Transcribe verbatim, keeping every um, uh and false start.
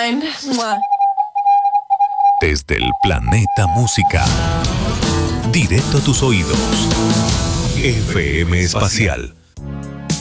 mind. Mwah. Desde el planeta música, directo a tus oídos. F M Espacial.